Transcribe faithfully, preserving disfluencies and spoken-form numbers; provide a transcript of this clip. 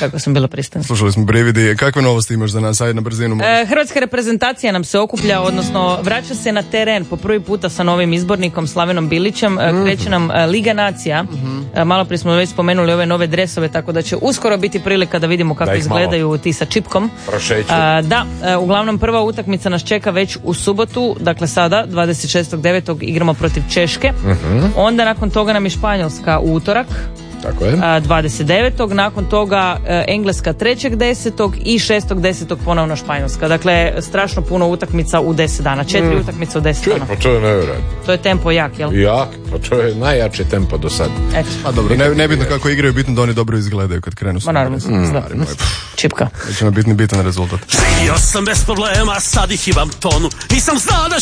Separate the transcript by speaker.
Speaker 1: kako sam bila pristojna.
Speaker 2: Slušali smo prividi. Kakve novosti imaš za nas? Ajde na brzinu.
Speaker 1: E, Hrvatska reprezentacija nam se okuplja, odnosno vraća se na teren po prvi puta sa novim izbornikom Slavenom Bilićem. Mm-hmm. Kreće nam Liga nacija. Mm-hmm. Malo prije smo već spomenuli ove nove dresove, tako da će uskoro biti prilika da vidimo kako izgledaju malo. Ti sa čipkom. A, da, a, uglavnom prva utakmica nas čeka već u subotu, dakle sada, dvadeset šestog devetog igramo protiv Češke. Mm-hmm. Onda nakon toga nam je Španjolska u utorak.
Speaker 3: Tako je.
Speaker 1: dvadeset devetog Nakon toga Engleska trećeg desetog i šestog desetog ponovno Španjolska. Dakle, strašno puno utakmica u deset dana. Četiri mm. utakmice u deset dana.
Speaker 3: Pa to je nevjerojatno.
Speaker 1: To je tempo jak, jel?
Speaker 3: Jak, pa to je najjači tempo do sad.
Speaker 1: Eto.
Speaker 2: A dobro, ne, ne bitno kako igraju, bitno da oni dobro izgledaju kad krenu.
Speaker 1: Ma naravno, mm. čipka.
Speaker 2: Neće nam biti bitan rezultat.
Speaker 4: Živio sam bez problema, sad ih imam tonu. Nisam znao da